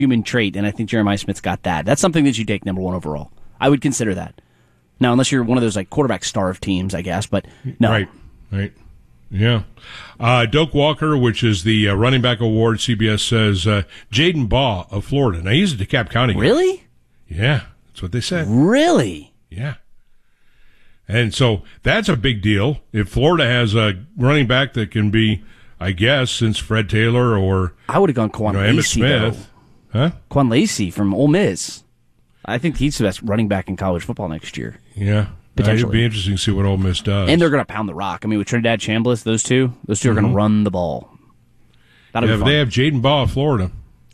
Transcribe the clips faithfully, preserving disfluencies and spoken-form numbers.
human trait, and I think Jeremiah Smith's got that. That's something that you take number one overall. I would consider that. Now, unless you're one of those like quarterback starved teams, I guess, but no. Right, right. Yeah. Uh, Doak Walker, which is the uh, running back award, C B S says uh, Jaden Baugh of Florida. Now, he's a DeKalb County guy. Really? Yeah, that's what they said. Really? Yeah. And so that's a big deal. If Florida has a running back that can be, I guess, since Fred Taylor or I would have gone Quan you know, Emmitt Lacey, Smith. though. Huh? Quan Lacey from Ole Miss. I think he's the best running back in college football next year. Yeah. Potentially. It'd be interesting to see what Ole Miss does. And they're going to pound the rock. I mean, with Trinidad Chambliss, those two, those two mm-hmm. are going to run the ball. That'll yeah, be fun. They have Jaden Baugh of Florida.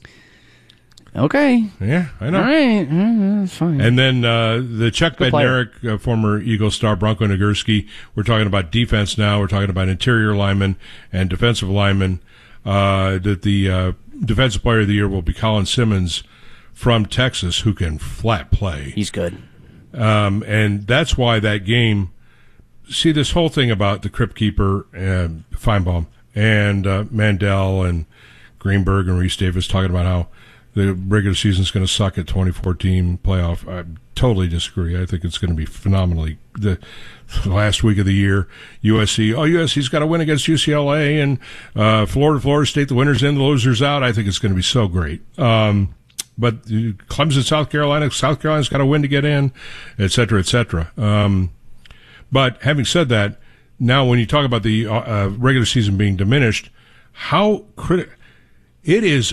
Okay. Yeah, I know. All right. Mm, that's fine. And then uh, the Chuck Good Bednarik, uh, former Eagle star, Bronco Nagurski. We're talking about defense now. We're talking about interior linemen and defensive linemen. Uh, that the uh, defensive player of the year will be Colin Simmons from Texas, who can flat play. He's good. Um, and that's why that game, see this whole thing about the Crypt Keeper and Feinbaum and uh, Mandel and Greenberg and Reese Davis talking about how the regular season is going to suck at twenty fourteen playoff. I totally disagree. I think it's going to be phenomenally. The last week of the year, U S C, oh, U S C's got to win against U C L A, and uh, Florida, Florida State, the winners in, the losers out. I think it's going to be so great. Um, but Clemson, South Carolina, South Carolina's got to win to get in, et cetera, et cetera. Um, but having said that, now when you talk about the uh, regular season being diminished, how critical it is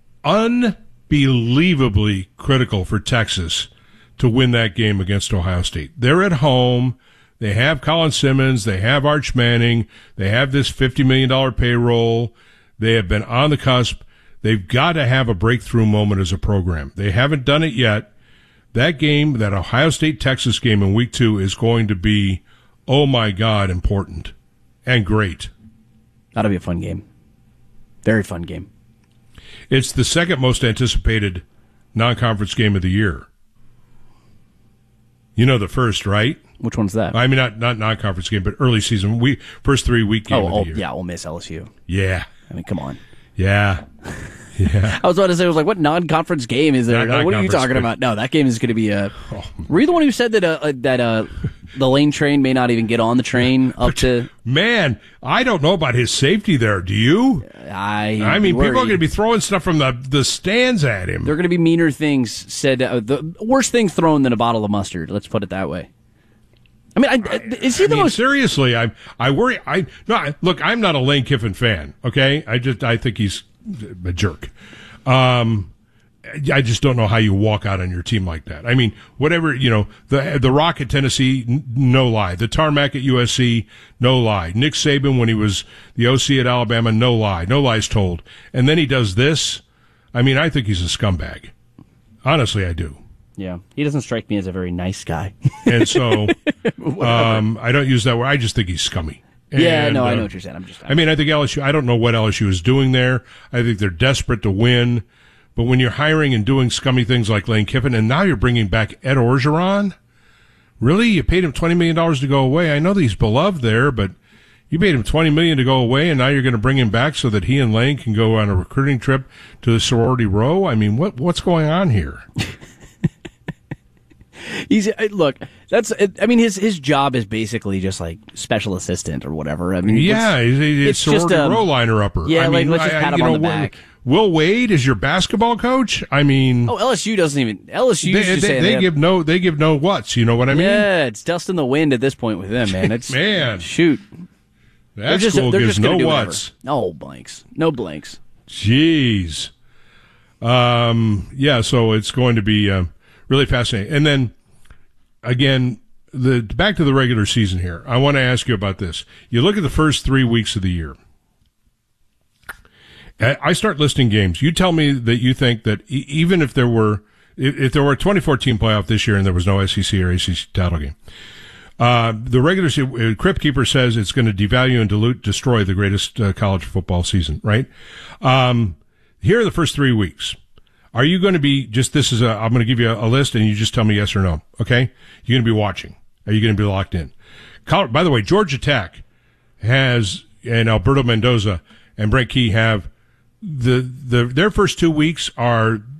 unbelievably critical for Texas to win that game against Ohio State. They're at home. They have Colin Simmons. They have Arch Manning. They have this fifty million dollars payroll. They have been on the cusp. They've got to have a breakthrough moment as a program. They haven't done it yet. That game, that Ohio State-Texas game in week two is going to be, oh my God, important and great. That'll be a fun game. Very fun game. It's the second most anticipated non-conference game of the year. You know the first, right? Which one's that? I mean, not not non-conference game, but early season. We first three week game oh, of the oh, year. Yeah, Ole Miss, L S U. Yeah. I mean, come on. Yeah. Yeah. I was about to say, I was like, what non-conference game is there? Not what are you talking about? No, that game is going to be a. Oh. Were you the one who said that uh, that uh, the lane train may not even get on the train up but, to? Man, I don't know about his safety there. Do you? I. I mean, worried. people are going to be throwing stuff from the the stands at him. There are going to be meaner things said. Uh, the worst things thrown than a bottle of mustard. Let's put it that way. I mean, I, is he I the mean, most seriously? I I worry. I no. Look, I'm not a Lane Kiffin fan. Okay, I just I think he's a jerk. Um, I just don't know how you walk out on your team like that. I mean, whatever, you know, the the Rock at Tennessee, n- no lie. The tarmac at U S C, no lie. Nick Saban when he was the O C at Alabama, no lie. No lies told. And then he does this. I mean, I think he's a scumbag. Honestly, I do. Yeah, he doesn't strike me as a very nice guy. And so, um, I don't use that word. I just think he's scummy. Yeah, and, no, uh, I know what you're saying. I'm just. I'm I mean, I think L S U. I don't know what L S U is doing there. I think they're desperate to win. But when you're hiring and doing scummy things like Lane Kiffin, and now you're bringing back Ed Orgeron, really, you paid him twenty million dollars to go away. I know that he's beloved there, but you paid him twenty million dollars to go away, and now you're going to bring him back so that he and Lane can go on a recruiting trip to the sorority row. I mean, what what's going on here? He's look. That's. I mean, his his job is basically just like special assistant or whatever. I mean, yeah, he's, he's it's sorority just, um, row liner upper. Yeah, I like mean, let's just I, pat him you know, on the back. Will Wade is your basketball coach? I mean, oh, L S U doesn't even L S U. They, just they, they they give have, no. They give no what's. You know what I mean? Yeah, it's dust in the wind at this point with them, man. It's man, shoot. That they're just, school they're gives just no do what's. No blanks. No blanks. Jeez. Um. Yeah. So it's going to be uh, really fascinating. And then again, the back to the regular season here. I want to ask you about this. You look at the first three weeks of the year. I start listing games. You tell me that you think that e- even if there were, if, if there were a twenty fourteen playoff this year and there was no S E C or A C C title game, uh, the regular season, Crypt Keeper says it's going to devalue and dilute, destroy the greatest uh, college football season, right? Um, here are the first three weeks. Are you going to be just, this is a, I'm going to give you a, a list and you just tell me yes or no, okay? You're going to be watching. Are you going to be locked in? Col- By the way, Georgia Tech has, and Alberto Mendoza and Brent Key have, The, the their first two weeks are